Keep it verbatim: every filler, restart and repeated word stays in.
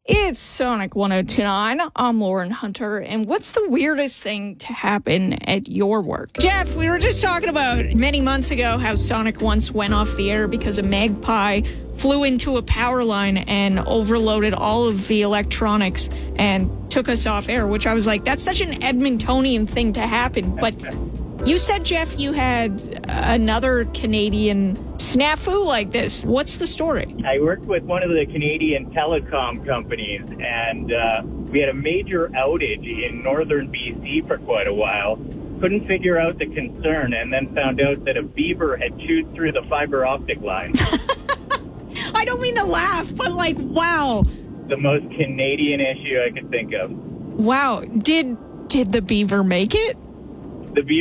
It's Sonic one oh two point nine. I'm Lauren Hunter. And what's the weirdest thing to happen at your work? Jeff, we were just talking about many months ago how Sonic once went off the air because a magpie flew into a power line and overloaded all of the electronics and took us off air, which I was like, that's such an Edmontonian thing to happen. But you said, Jeff, you had another Canadian snafu like this. What's the story? I worked with one of the Canadian telecom companies, and uh, we had a major outage in northern B C for quite a while. Couldn't figure out the concern, and then found out that a beaver had chewed through the fiber optic line. I don't mean to laugh, but like, wow. The most Canadian issue I could think of. Wow. Did did the beaver make it? The beaver